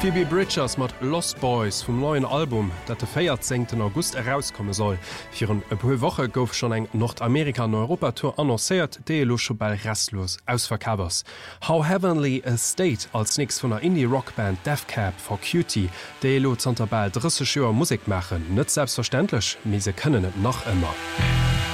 Phoebe Bridgers mat Lost Boys vum neuen Album, dat de 14. August herauskomme soll. Fir e puer Woche gouf schon eng Nordamerika an Europatour annoncéiert, dee locho ball restlos ausverkabers. How Heavenly a State als nix vun der Indie-Rockband Death Cab for Cutie, dee lo zanterbal 30 Joer Musik machen, net selbstverständlich, me se kënnen et noch immer.